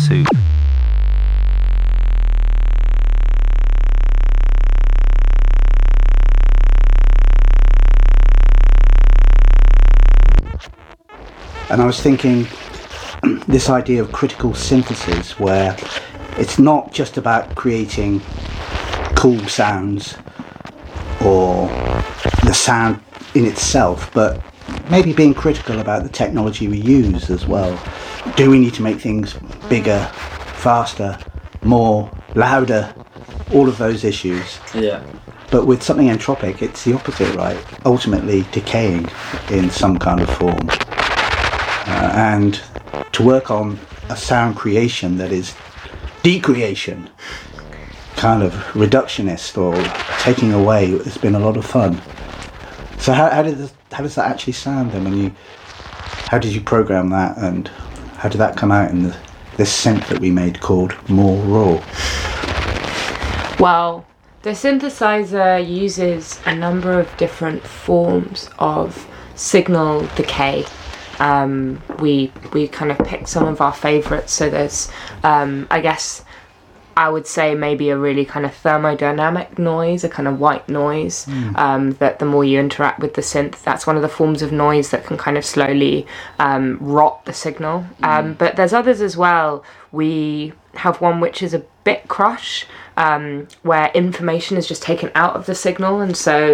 Suit. And I was thinking, this idea of critical synthesis, where it's not just about creating cool sounds or the sound in itself, but maybe being critical about the technology we use as well. Do we need to make things bigger, faster, more, louder? All of those issues. Yeah. But with something entropic, it's the opposite, right? Ultimately decaying in some kind of form. And to work on a sound creation that is decreation, kind of reductionist or taking away, has been a lot of fun. So how does that actually sound then? How did you program that, and how did that come out in this synth that we made called More Raw? Well, the synthesizer uses a number of different forms of signal decay. We kind of picked some of our favourites. So there's, I guess, I would say maybe a really kind of thermodynamic noise, a kind of white noise, that the more you interact with the synth, that's one of the forms of noise that can kind of slowly rot the signal. But there's others as well. We have one which is a bit crush, where information is just taken out of the signal, and so